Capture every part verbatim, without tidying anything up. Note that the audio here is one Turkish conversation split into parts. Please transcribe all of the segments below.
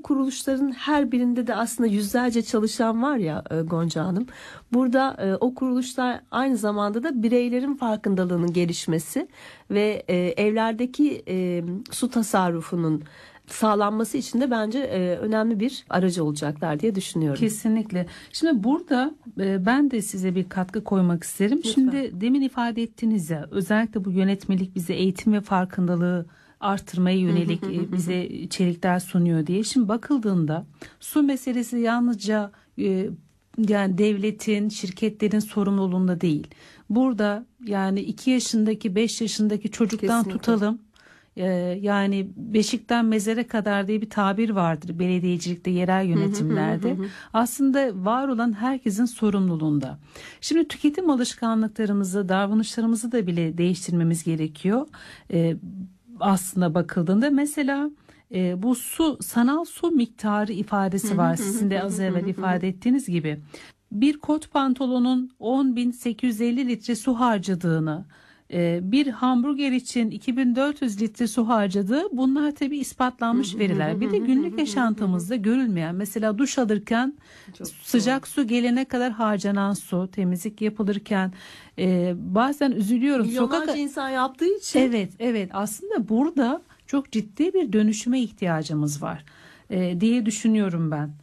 bu kuruluşların her birinde de aslında yüzlerce çalışan var ya e, Gonca Hanım. Burada e, o kuruluşlar aynı zamanda da bireylerin farkındalığının gelişmesi ve e, evlerdeki e, su tasarrufunun sağlanması için de bence e, önemli bir aracı olacaklar diye düşünüyorum. Kesinlikle. Şimdi burada e, ben de size bir katkı koymak isterim. Lütfen. Şimdi demin ifade ettiniz ya, özellikle bu yönetmelik bize eğitim ve farkındalığı artırmaya yönelik e, bize içerikler sunuyor diye. Şimdi bakıldığında su meselesi yalnızca e, yani devletin, şirketlerin sorumluluğunda değil. Burada yani iki yaşındaki, beş yaşındaki çocuktan Kesinlikle. tutalım. Yani beşikten mezere kadar diye bir tabir vardır belediyecilikte, yerel yönetimlerde. Aslında var olan herkesin sorumluluğunda. Şimdi tüketim alışkanlıklarımızı, davranışlarımızı da bile değiştirmemiz gerekiyor. Ee, aslında bakıldığında mesela e, bu su, sanal su miktarı ifadesi var. Sizin de az evvel ifade ettiğiniz gibi. Bir kot pantolonun on bin sekiz yüz elli litre su harcadığını, bir hamburger için iki bin dört yüz litre su harcadığı, bunlar tabii ispatlanmış veriler. Bir de günlük yaşantımızda görülmeyen, mesela duş alırken çok sıcak doğru. Su gelene kadar harcanan su, temizlik yapılırken e, bazen üzülüyorum. Milyonlarca Sokak... insan yaptığı için. Evet, evet. Aslında burada çok ciddi bir dönüşüme ihtiyacımız var e, diye düşünüyorum ben.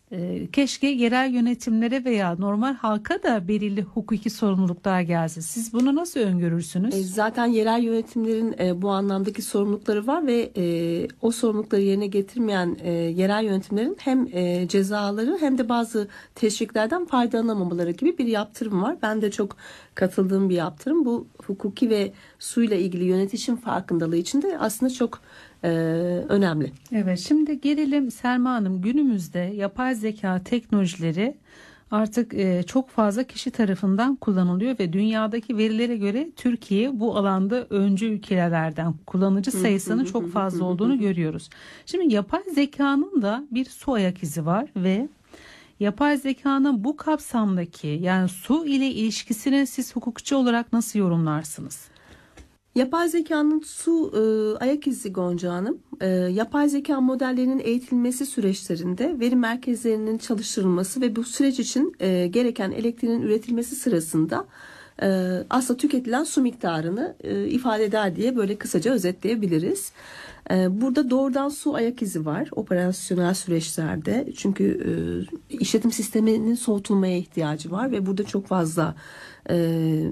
Keşke yerel yönetimlere veya normal halka da belirli hukuki sorumluluklar gelse. Siz bunu nasıl öngörürsünüz? E, zaten yerel yönetimlerin e, bu anlamdaki sorumlulukları var ve e, o sorumlulukları yerine getirmeyen e, yerel yönetimlerin hem e, cezaları hem de bazı teşviklerden faydalanamamaları gibi bir yaptırım var. Ben de çok katıldığım bir yaptırım. Bu hukuki ve suyla ilgili yönetişim farkındalığı için de aslında çok Ee, önemli. Evet, şimdi gelelim Selma Hanım, günümüzde yapay zeka teknolojileri artık e, çok fazla kişi tarafından kullanılıyor ve dünyadaki verilere göre Türkiye bu alanda öncü ülkelerden, kullanıcı sayısının çok fazla olduğunu görüyoruz. Şimdi yapay zekanın da bir su ayak izi var ve yapay zekanın bu kapsamdaki, yani su ile ilişkisini siz hukukçu olarak nasıl yorumlarsınız? Yapay zekanın su e, ayak izi Gonca Hanım, e, yapay zeka modellerinin eğitilmesi süreçlerinde veri merkezlerinin çalıştırılması ve bu süreç için e, gereken elektriğin üretilmesi sırasında e, aslında tüketilen su miktarını e, ifade eder diye böyle kısaca özetleyebiliriz. E, burada doğrudan su ayak izi var operasyonel süreçlerde, çünkü e, işletim sisteminin soğutulmaya ihtiyacı var ve burada çok fazla e,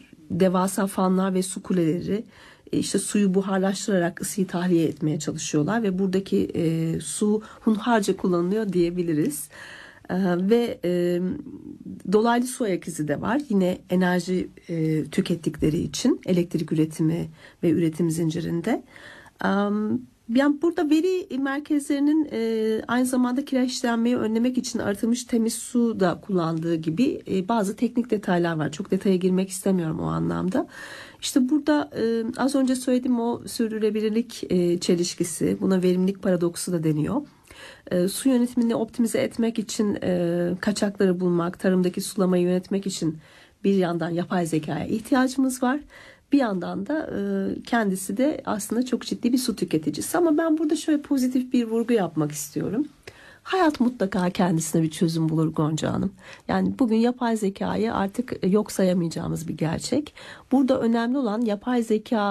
devasa fanlar ve su kuleleri işte suyu buharlaştırarak ısıyı tahliye etmeye çalışıyorlar ve buradaki e, su hunharca kullanılıyor diyebiliriz. E, ve e, dolaylı su ayak izi de var. Yine enerji e, tükettikleri için elektrik üretimi ve üretim zincirinde. E, Yani burada veri merkezlerinin e, aynı zamanda kira işlenmeyi önlemek için arıtılmış temiz su da kullandığı gibi e, bazı teknik detaylar var. Çok detaya girmek istemiyorum o anlamda. İşte burada e, az önce söylediğim o sürdürülebilirlik e, çelişkisi, buna verimlilik paradoksu da deniyor. E, su yönetimini optimize etmek için e, kaçakları bulmak, tarımdaki sulamayı yönetmek için bir yandan yapay zekaya ihtiyacımız var. Bir yandan da e, kendisi de aslında çok ciddi bir su tüketicisi. Ama ben burada şöyle pozitif bir vurgu yapmak istiyorum. Hayat mutlaka kendisine bir çözüm bulur Gonca Hanım. Yani bugün yapay zekayı artık yok sayamayacağımız bir gerçek. Burada önemli olan yapay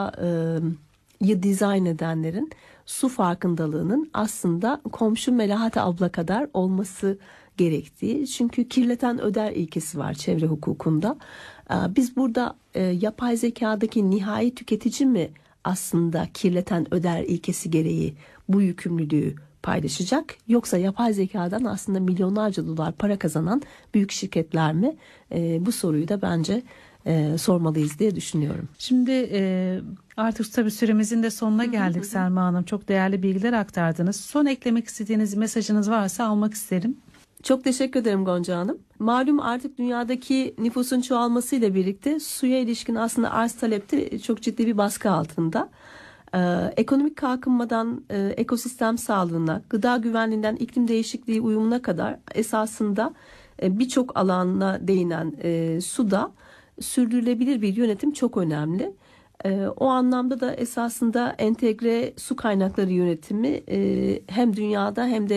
zekayı dizayn edenlerin su farkındalığının aslında komşu Melahat abla kadar olması gerektiği. Çünkü kirleten öder ilkesi var çevre hukukunda. Biz burada e, yapay zekadaki nihai tüketici mi aslında kirleten öder ilkesi gereği bu yükümlülüğü paylaşacak, yoksa yapay zekadan aslında milyonlarca dolar para kazanan büyük şirketler mi? E, bu soruyu da bence e, sormalıyız diye düşünüyorum. Şimdi e, artık tabii süremizin de sonuna geldik Selma Hanım. Çok değerli bilgiler aktardınız. Son eklemek istediğiniz mesajınız varsa almak isterim. Çok teşekkür ederim Gonca Hanım. Malum artık dünyadaki nüfusun çoğalmasıyla birlikte suya ilişkin aslında arz talepte çok ciddi bir baskı altında. Ee, ekonomik kalkınmadan e, ekosistem sağlığına, gıda güvenliğinden iklim değişikliği uyumuna kadar esasında e, birçok alana değinen e, suda sürdürülebilir bir yönetim çok önemli. E, o anlamda da esasında entegre su kaynakları yönetimi e, hem dünyada hem de